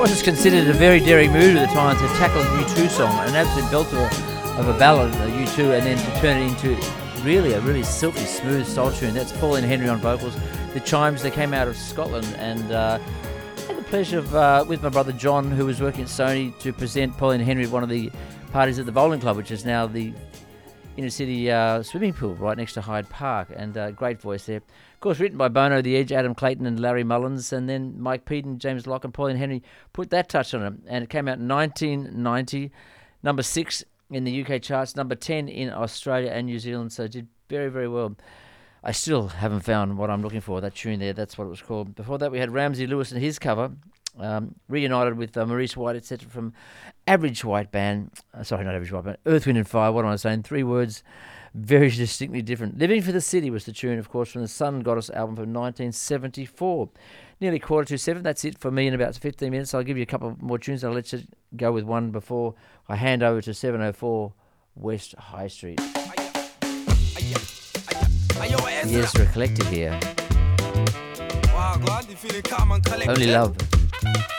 was just considered a very daring move at the time to tackle a U2 song, an absolute belter of a ballad, a U2, and then to turn it into really a really silky, smooth soul tune. That's Pauline Henry on vocals. The chimes, they came out of Scotland, and had the pleasure of, with my brother John, who was working at Sony, to present Pauline Henry at one of the parties at the Bowling Club, which is now the inner city swimming pool right next to Hyde Park, and great voice there. Of course, written by Bono, The Edge, Adam Clayton and Larry Mullins, and then Mike Peden, James Locke and Pauline Henry put that touch on it, and it came out in 1990, number 6 in the UK charts, number 10 in Australia and New Zealand, so it did very, very well. I still haven't found what I'm looking for, that tune there, that's what it was called. Before that, we had Ramsey Lewis and his cover, reunited with Maurice White, etc., from Average White Band. Sorry, not Average White Band. Earth, Wind and Fire. What am I saying? 3 words, very distinctly different. Living for the City was the tune, of course, from the Sun Goddess album from 1974. Nearly 6:45. That's it for me in about 15 minutes. I'll give you a couple more tunes. I'll let you go with one before I hand over to 704 West High Street. The Ezra Collective here. Only Love.